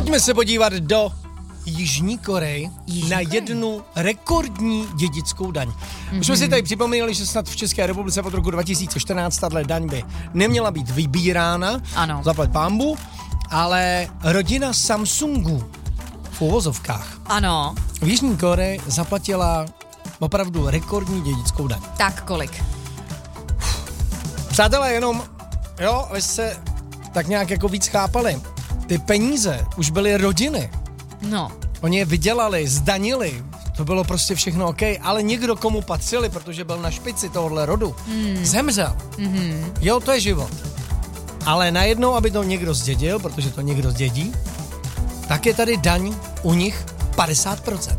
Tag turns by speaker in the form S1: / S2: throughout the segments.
S1: Pojďme se podívat do Jižní Koreji na jednu rekordní dědickou daň. Už jsme si tady připomněli, že snad v České republice od roku 2014 tato daň by neměla být vybírána, zaplať pánbu, ale rodina Samsungu v uvozovkách v Jižní Koreji zaplatila opravdu rekordní dědickou daň.
S2: Tak kolik?
S1: Přátelé, jenom, vy jste tak nějak jako víc chápali. Ty peníze už byly rodiny.
S2: No.
S1: Oni je vydělali, zdanili, to bylo prostě všechno OK, ale někdo, komu patřili, protože byl na špici tohohle rodu, zemřel. Jo, to je život. Ale najednou, aby to někdo zdědil, protože to někdo zdědí, tak je tady daň u nich 50%.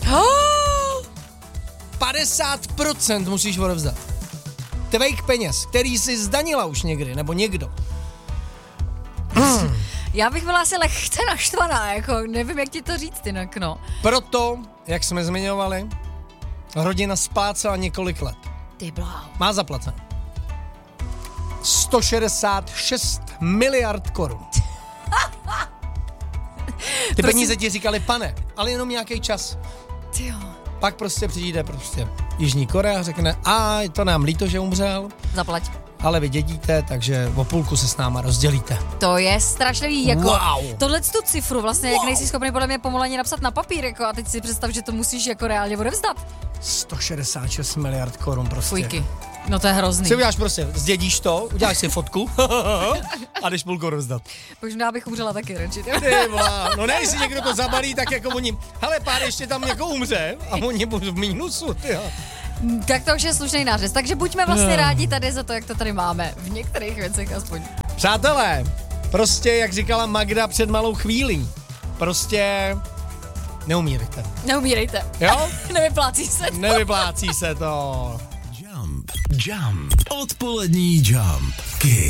S1: 50% musíš odevzdat. Tvejch peněz, který jsi zdanila už někdy, nebo někdo.
S2: Já bych byla asi lehce naštvaná, jako nevím, jak ti to říct jinak, no.
S1: Proto, jak jsme zmiňovali, rodina splácela několik let.
S2: Ty bláho.
S1: Má zaplaceno 166 miliard korun. Ty peníze ti říkali, pane, ale jenom nějaký čas.
S2: Tyjo.
S1: Pak prostě přijde Jižní Korea a řekne, je to nám líto, že umřel.
S2: Zaplať.
S1: Ale vy dědíte, takže o půlku se s náma rozdělíte.
S2: To je strašlivý, jako
S1: wow.
S2: Tohle tu cifru vlastně, jak nejsi schopný podle mě pomalení napsat na papír, jako a teď si představ, že to musíš jako reálně odevzdat.
S1: 166 miliard korun prostě.
S2: Fujky. No to je hrozný.
S1: Si uděláš zdědíš to, uděláš si fotku a jdeš půlku rozdat.
S2: Možná bych umřela taky radši.
S1: No ne, jestli někdo to zabalí, tak jako oni, hele, pár ještě tam jako umře a oni budou v mínusu, tyjo.
S2: Tak to už je slušný nářez. Takže buďme vlastně rádi tady za to, jak to tady máme. V některých věcech aspoň.
S1: Přátelé, prostě, jak říkala Magda před malou chvílí, prostě neumírejte.
S2: Neumírejte.
S1: Jo?
S2: Nevyplácí se to.
S3: Jump. Odpolední Jump. Kiss.